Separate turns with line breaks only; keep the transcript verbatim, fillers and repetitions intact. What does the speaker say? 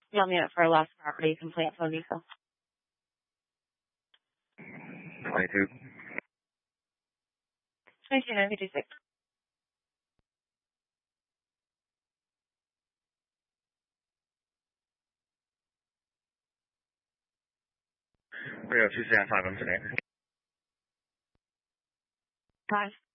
You'll need it for a lost property complaint phone vehicle.
twenty-two.
twenty-two nine fifty-six.
three oh two seven five, I'm today.
Five.